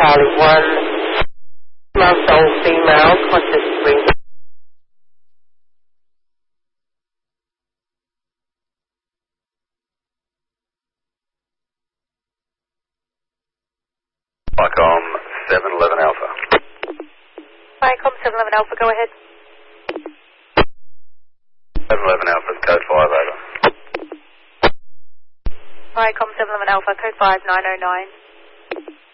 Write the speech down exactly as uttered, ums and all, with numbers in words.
Charlie one, month old female, conscious ring. Vicom seven eleven Alpha. Vicom seven eleven Alpha, go ahead. seven eleven Alpha, code five over. Vicom seven eleven Alpha, code five nine oh nine.